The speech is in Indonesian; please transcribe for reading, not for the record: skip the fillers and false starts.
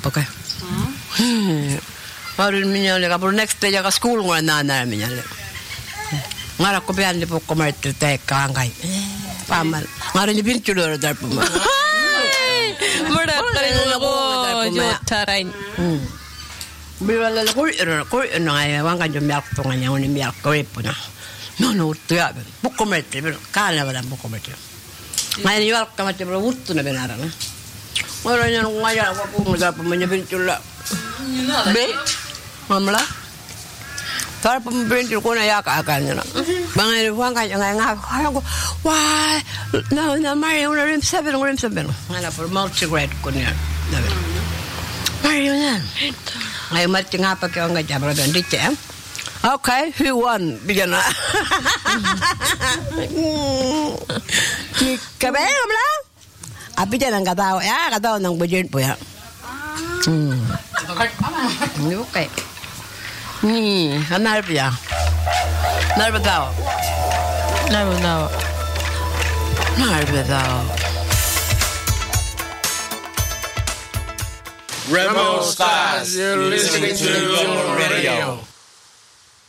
Okay. Baru minyalle kapur next day jaga school ngora nana minyalle. Ngara ko bian di pokok mertu teka ngai. Pamal. Ngara ni pintu dor dar puma. Mudah kali ko jotarain. Bila ko ngai wanga jo miak to nganya oni miak ko ipuna. No tuya pokok mertu kala bala pokok mertu. Ngai ni wal kamate bro wuttu na benara na. Ngara nya ngaya ko mo dar puma nya pintu la. Bet. Mamla. Tar pembintu ko na yaka-akanya na. Bangay buwan ka nga ko. Why? No, Mario na rim 7. Ngala por multi-grade ko niya. Mario na. Ngayon mati nga pa kayo nga jabra doon. Dito eh. Okay, who won? Bigyan na. Kabe, mamla? Api dyan ang katawa. Katawa ng budget po ya. Hindi okay. Narvia. Narvia. Remo Stars, you're listening to Global Radio.